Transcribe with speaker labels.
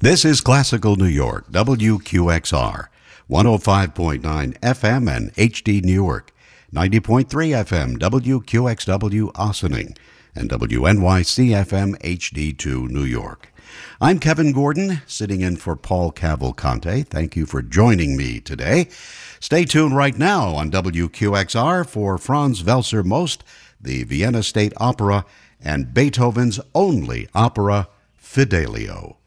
Speaker 1: This is Classical New York, WQXR, 105.9 FM and HD Newark, 90.3 FM, WQXW Ossining, and WNYC FM HD2 New York. I'm Kevin Gordon, sitting in for Paul Cavalcante. Thank you for joining me today. Stay tuned right now on WQXR for Franz Welser Most, the Vienna State Opera, and Beethoven's only opera, Fidelio.